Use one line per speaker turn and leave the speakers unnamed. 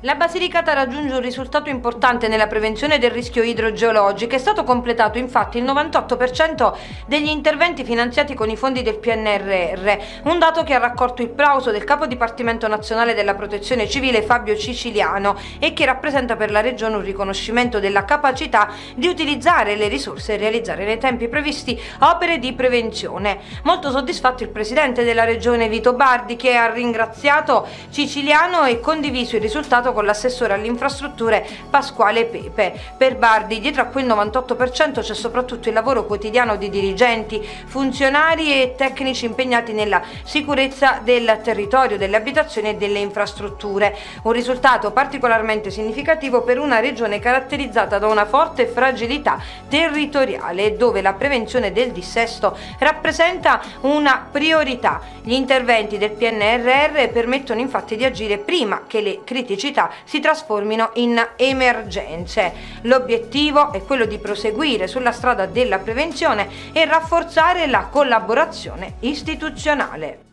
La Basilicata raggiunge un risultato importante nella prevenzione del rischio idrogeologico. È stato completato infatti il 98% degli interventi finanziati con i fondi del PNRR, un dato che ha raccolto il plauso del Capo Dipartimento Nazionale della Protezione Civile Fabio Ciciliano e che rappresenta per la Regione un riconoscimento della capacità di utilizzare le risorse e realizzare nei tempi previsti opere di prevenzione. Molto soddisfatto il Presidente della Regione Vito Bardi, che ha ringraziato Ciciliano e condiviso il risultato con l'assessore alle infrastrutture Pasquale Pepe. Per Bardi, dietro a quel 98% c'è soprattutto il lavoro quotidiano di dirigenti, funzionari e tecnici impegnati nella sicurezza del territorio, delle abitazioni e delle infrastrutture. Un risultato particolarmente significativo per una regione caratterizzata da una forte fragilità territoriale, dove la prevenzione del dissesto rappresenta una priorità. Gli interventi del PNRR permettono infatti di agire prima che le criticità si trasformino in emergenze. L'obiettivo è quello di proseguire sulla strada della prevenzione e rafforzare la collaborazione istituzionale.